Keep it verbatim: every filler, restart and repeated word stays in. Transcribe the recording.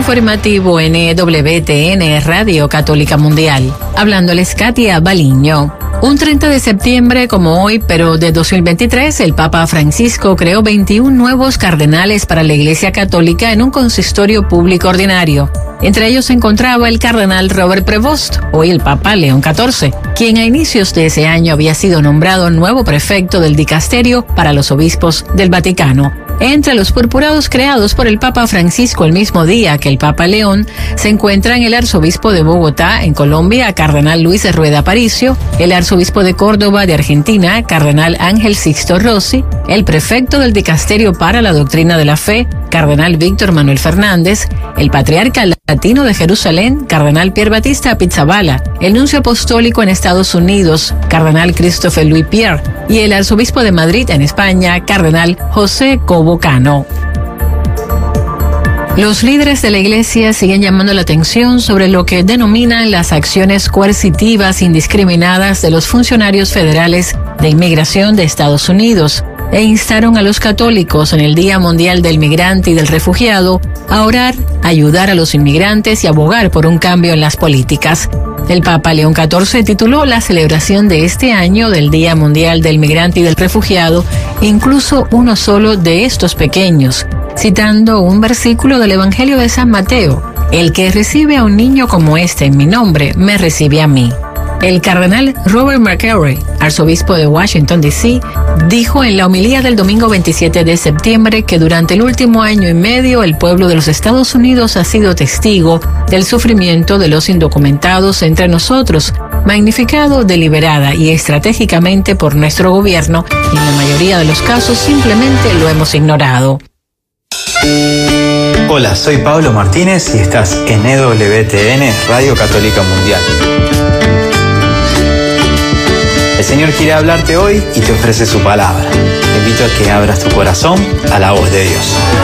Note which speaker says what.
Speaker 1: informativo N W T N Radio Católica Mundial. Hablándoles Katia Baliño. Un treinta de septiembre como hoy, pero de dos mil veintitrés, el Papa Francisco creó veintiún nuevos cardenales para la Iglesia Católica en un consistorio público ordinario. Entre ellos se encontraba el cardenal Robert Prevost, hoy el Papa León catorce, quien a inicios de ese año había sido nombrado nuevo prefecto del dicasterio para los obispos del Vaticano. Entre los purpurados creados por el Papa Francisco el mismo día que el Papa León, se encuentran el arzobispo de Bogotá, en Colombia, cardenal Luis Rueda Aparicio, el arzobispo de Córdoba, de Argentina, cardenal Ángel Sixto Rossi, el prefecto del dicasterio para la doctrina de la fe, cardenal Víctor Manuel Fernández, el patriarca latino de Jerusalén, cardenal Pier Battista Pizzaballa, el nuncio apostólico en Estados Unidos, cardenal Christopher Louis Pierre, y el arzobispo de Madrid, en España, cardenal José Cobo Cano. Los líderes de la Iglesia siguen llamando la atención sobre lo que denominan las acciones coercitivas indiscriminadas de los funcionarios federales de inmigración de Estados Unidos, e instaron a los católicos en el Día Mundial del Migrante y del Refugiado a orar, ayudar a los inmigrantes y abogar por un cambio en las políticas. El Papa León catorce tituló la celebración de este año del Día Mundial del Migrante y del Refugiado, incluso uno solo de estos pequeños, citando un versículo del Evangelio de San Mateo: el que recibe a un niño como este en mi nombre, me recibe a mí. El cardenal Robert McCarry, arzobispo de Washington, D C, dijo en la homilía del domingo veintisiete de septiembre que durante el último año y medio el pueblo de los Estados Unidos ha sido testigo del sufrimiento de los indocumentados entre nosotros, magnificado deliberada y estratégicamente por nuestro gobierno, y en la mayoría de los casos simplemente lo hemos ignorado.
Speaker 2: Hola, soy Pablo Martínez y estás en E W T N Radio Católica Mundial. El Señor quiere hablarte hoy y te ofrece su palabra. Te invito a que abras tu corazón a la voz de Dios.